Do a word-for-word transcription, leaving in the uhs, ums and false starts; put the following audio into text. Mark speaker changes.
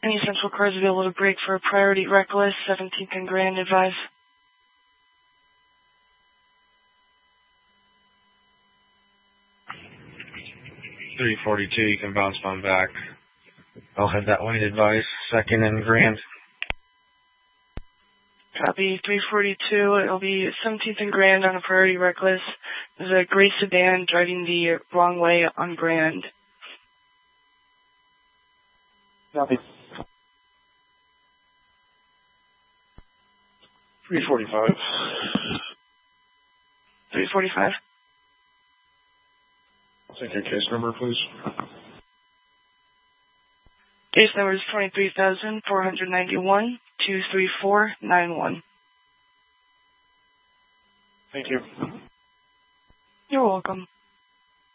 Speaker 1: Any central cars available to brake for a priority reckless, seventeenth and Grand, advise.
Speaker 2: three forty-two, you can bounce one back. I'll have that weight advice, second and Grand.
Speaker 1: Copy, three forty-two. It'll be seventeenth and Grand on a priority reckless. There's a gray sedan driving the wrong way on Grand.
Speaker 3: Copy. three forty-five.
Speaker 1: three forty-five.
Speaker 3: I'll take your case number, please.
Speaker 1: Case number is twenty-three thousand four hundred ninety-one, two three four nine one.
Speaker 3: Thank you.
Speaker 1: You're welcome.